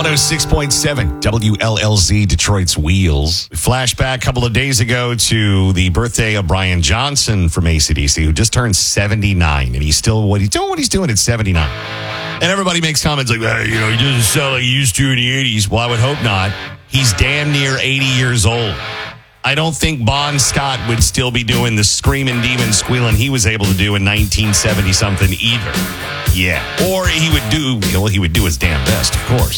106.7 WLLZ, Detroit's Wheels. Flashback a couple of days ago to the birthday of Brian Johnson from AC/DC, who just turned 79, and he's still what he's doing at 79. And everybody makes comments like, he doesn't sound like he used to in the 80s. Well, I would hope not. He's damn near 80 years old. I don't think Bon Scott would still be doing the screaming demon squealing he was able to do in 1970-something either. Yeah. Or he would do his damn best, of course.